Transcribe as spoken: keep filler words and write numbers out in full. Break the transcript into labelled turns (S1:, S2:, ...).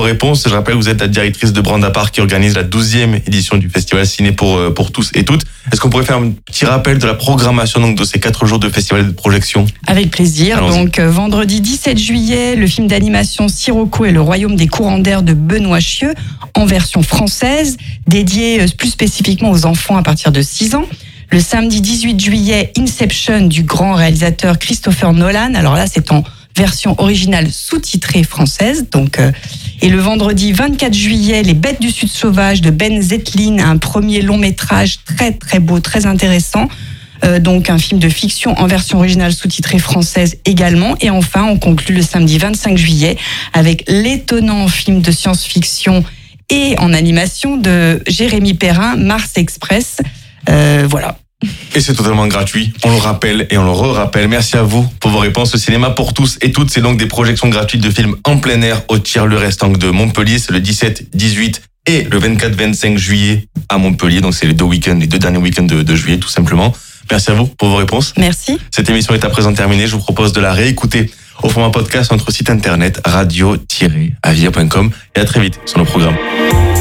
S1: réponses. Je rappelle, vous êtes la directrice de Brandapart qui organise la douzième édition du festival ciné pour, pour tous et toutes. Est-ce qu'on pourrait faire un petit rappel de la programmation donc, de ces quatre jours de festival de projection ?
S2: Avec plaisir.
S1: Allons-y.
S2: Donc, euh, vendredi dix-sept juillet, le film d'animation Sirocco et le royaume des courants d'air de Benoît Chieux, en version française, dédié euh, plus spécifiquement aux enfants à partir de six ans. Le samedi dix-huit juillet, Inception du grand réalisateur Christopher Nolan. Alors là, c'est en version originale sous-titrée française. Donc, euh, et le vendredi vingt-quatre juillet, Les Bêtes du Sud sauvage de Ben Zetlin, un premier long métrage très très beau, très intéressant. Euh, donc un film de fiction en version originale sous-titrée française également. Et enfin, on conclut le samedi vingt-cinq juillet avec l'étonnant film de science-fiction et en animation de Jérémy Perrin, Mars Express. Euh, voilà.
S1: Et c'est totalement gratuit, on le rappelle et on le re-rappelle. Merci à vous pour vos réponses. Le cinéma pour tous et toutes, c'est donc des projections gratuites de films en plein air au Tiers-le-Restang de Montpellier. C'est le dix-sept, dix-huit et le vingt-quatre, vingt-cinq juillet à Montpellier. Donc c'est les deux week-ends, les deux derniers week-ends de, de juillet tout simplement. Merci à vous pour vos réponses.
S2: Merci.
S1: Cette émission est à présent terminée. Je vous propose de la réécouter au format podcast sur notre site internet radio tiret avia point com et à très vite sur nos programmes.